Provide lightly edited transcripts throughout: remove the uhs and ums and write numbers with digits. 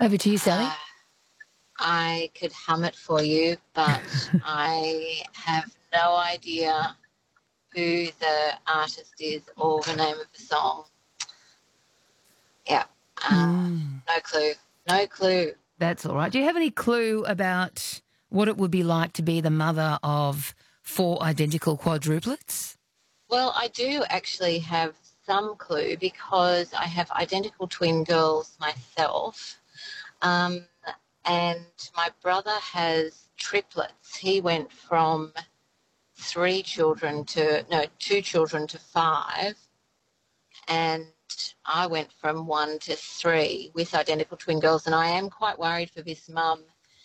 Over to you, Sally. I could hum it for you, but I have no idea who the artist is or the name of the song. Yeah, no clue. No clue. That's all right. Do you have any clue about what it would be like to be the mother of 4 identical quadruplets? Well, I do actually have some clue because I have identical twin girls myself. And my brother has triplets. He went from 2 children to 5, and I went from 1 to 3 with identical twin girls. And I am quite worried for this mum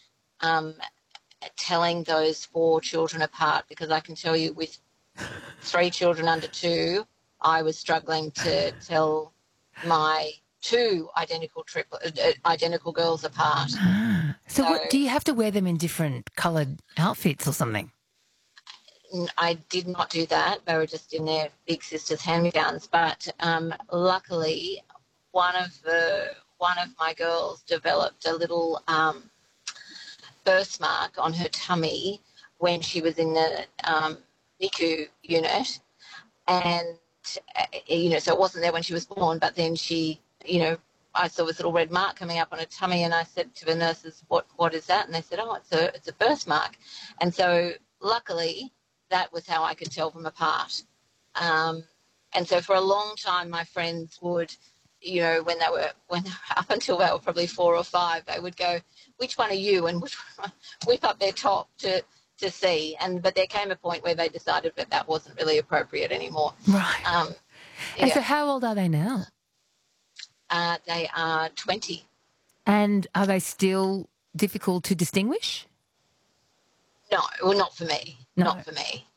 telling those 4 children apart, because I can tell you with 3 children under 2, I was struggling to tell my 2 identical girls apart. So what, do you have to wear them in different coloured outfits or something? I did not do that. They were just in their big sister's hand-me-downs. But luckily, one of my girls developed a little birthmark on her tummy when she was in the NICU unit, and so it wasn't there when she was born. But then she, I saw this little red mark coming up on her tummy, and I said to the nurses, "What is that?" And they said, "Oh, it's a birthmark." And so luckily, that was how I could tell them apart. And so for a long time, my friends would, when they were up until they were probably 4 or 5, they would go, "Which one are you?" and whip up their top to see. But there came a point where they decided that wasn't really appropriate anymore. Right. And so how old are they now? They are 20. And are they still difficult to distinguish? No, well, not for me. No. Not for me.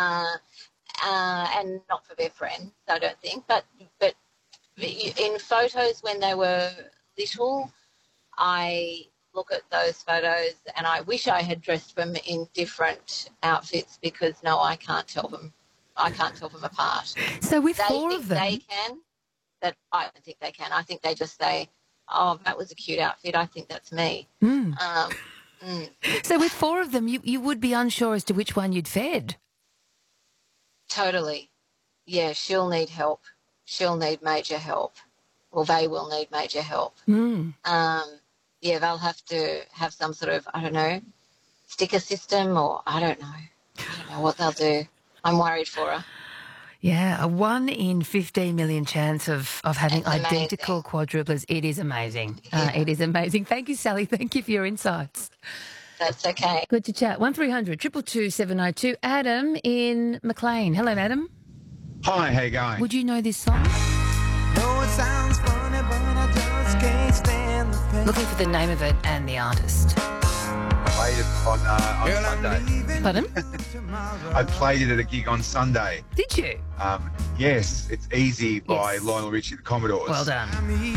And not for their friends, I don't think. But in photos when they were little, I look at those photos and I wish I had dressed them in different outfits, because no, I can't tell them. I can't tell them apart. So with 4 of them, they can. That I don't think they can. I think they just say, "Oh, that was a cute outfit. I think that's me." So with 4 of them, you would be unsure as to which one you'd fed. Totally. Yeah, she'll need help. She'll need major help. Or they will need major help. Yeah, they'll have to have some sort of, I don't know, sticker system, or I don't know what they'll do. I'm worried for her. Yeah, a 1 in 15 million chance of having identical quadruplets. It is amazing. It is amazing. Thank you, Sally. Thank you for your insights. That's okay. Good to chat. 1300 222 702. Adam in McLean. Hello, Adam. Hi, how you going? Would you know this song? No, it sounds funny, but I just can't stand the pain. Looking for the name of it and the artist. Played it on Sunday. Pardon? I played it at a gig on Sunday. Did you? Yes, it's Easy by Yes. Lionel Richie and the Commodores. Well done.